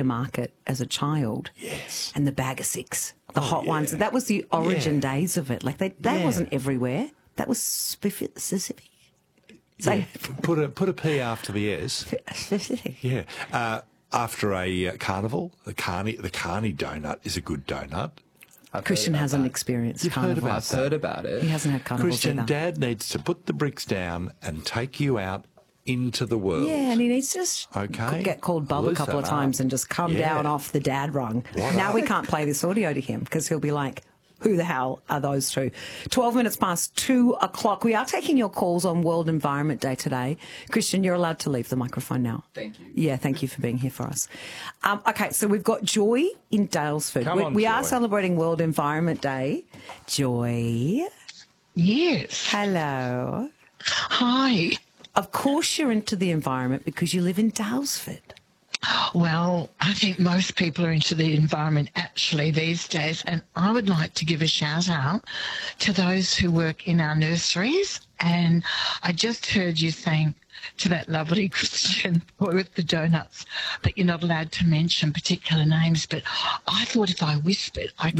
supermarket as a child. Yes. And the bag of six, the hot ones. That was the origin days of it. Like that wasn't everywhere. That was specific. Yeah. Put a P after the S. Specific. Yeah. After a carnival, the Carney donut is a good donut. Christian hasn't experienced carnival. I've heard about it. He hasn't had carnivals Christian, either. Dad needs to put the bricks down and take you out into the world. Yeah, and he needs to just get called Bob a couple of times and just come down off the dad rung. Now we can't play this audio to him because he'll be like, who the hell are those two? 12 minutes past 2 o'clock. We are taking your calls on World Environment Day today. Christian, you're allowed to leave the microphone now. Thank you. Yeah, thank you for being here for us. Okay, so we've got Joy in Daylesford. We are celebrating World Environment Day. Joy. Yes. Hello. Hi. Of course you're into the environment because you live in Daylesford. Well, I think most people are into the environment actually these days, and I would like to give a shout out to those who work in our nurseries. And I just heard you saying to that lovely Christian boy with the donuts that you're not allowed to mention particular names, but I thought if I whispered, I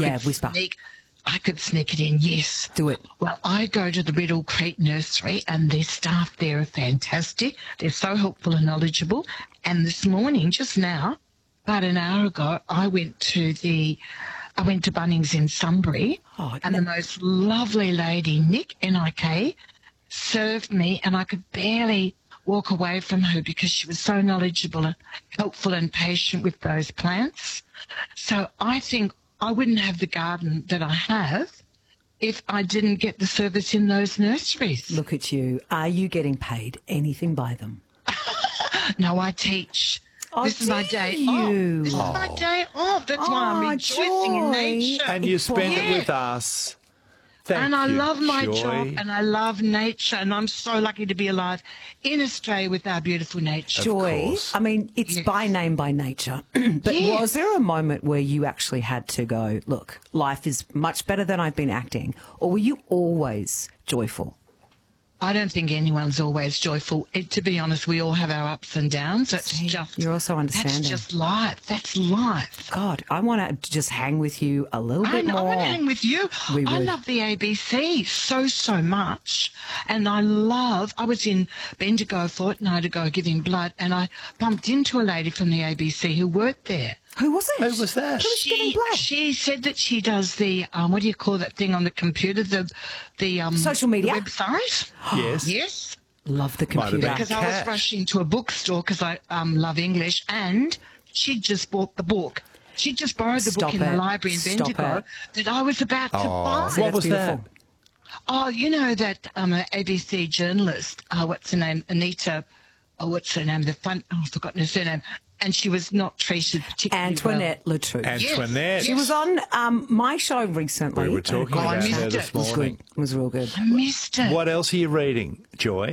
could sneak it in. Yes. Do it. Well, I go to the Riddle Creek Nursery and their staff there are fantastic. They're so helpful and knowledgeable. And this morning, just now, about an hour ago, I went to Bunnings in Sunbury, and the most lovely lady, Nick, N-I-K, served me, and I could barely walk away from her because she was so knowledgeable and helpful and patient with those plants. So I think I wouldn't have the garden that I have if I didn't get the service in those nurseries. Look at you. Are you getting paid anything by them? No, I teach. This is my day off. This is my day off. That's why I'm rejoicing in nature. And you spend it with us. Thank you, I love my Joy. job and I love nature, and I'm so lucky to be alive in Australia with our beautiful nature. Joy, I mean, it's by name, by nature. But was there a moment where you actually had to go, look, life is much better than I've been acting? Or were you always joyful? I don't think anyone's always joyful. To be honest, we all have our ups and downs. You're also understanding. That's just life. That's life. God, I want to just hang with you a little bit more. I want to hang with you. I love the ABC so much. And I was in Bendigo a fortnight ago giving blood, and I bumped into a lady from the ABC who worked there. Who was it? Who was that? Who was giving blood? She said that she does the, what do you call that thing on the computer? The social media? The website? Yes. Yes. Love the computer. Because I was rushing to a bookstore because I love English, and she just bought the book. She just borrowed the book in the library in Bendigo that I was about to buy. What was that? Oh, you know that ABC journalist, what's her name, Anita, what's her name, I've forgotten her surname, and she was not treated particularly Antoinette Latouche. Antoinette. She was on my show recently. We were talking about her this morning. It was real good. I missed it. What else are you reading, Joy?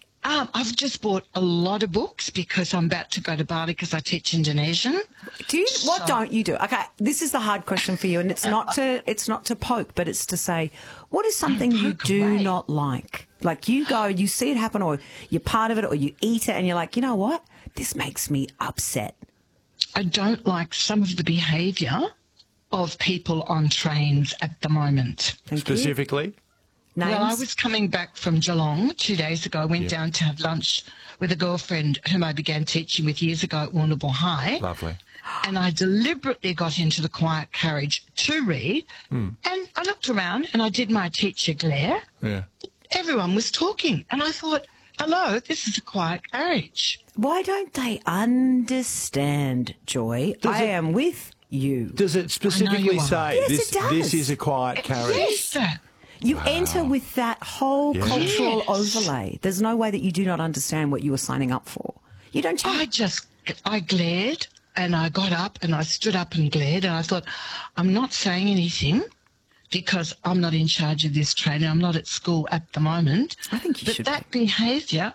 I've just bought a lot of books because I'm about to go to Bali because I teach Indonesian. What don't you do? Okay, this is the hard question for you, and it's not to poke, but it's to say, what is something you do not like? Like you go, you see it happen, or you're part of it, or you eat it, and you're like, you know what? This makes me upset. I don't like some of the behaviour of people on trains at the moment. Specifically? Names? Well, I was coming back from Geelong 2 days ago. I went down to have lunch with a girlfriend whom I began teaching with years ago at Warrnambool High. Lovely. And I deliberately got into the quiet carriage to read. And I looked around and I did my teacher glare. Yeah. Everyone was talking. And I thought, hello, this is a quiet carriage. Why don't they understand, Joy? I am with you. Does it specifically say this is a quiet carriage? Yes, sir. You enter with that whole cultural overlay. There's no way that you do not understand what you were signing up for. You don't change. I glared and I got up and I stood up and glared and I thought, I'm not saying anything because I'm not in charge of this train and I'm not at school at the moment. I think you should. But that behaviour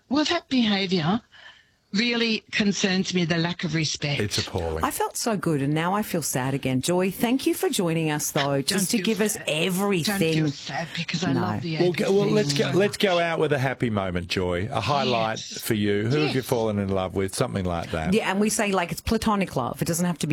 really concerns me, the lack of respect. It's appalling. I felt so good and now I feel sad again. Joy, thank you for joining us though, just to give us everything. Don't feel sad because I love the ABC. Well, let's go out with a happy moment, Joy. A highlight for you. Who have you fallen in love with? Something like that. Yeah, and we say like it's platonic love. It doesn't have to be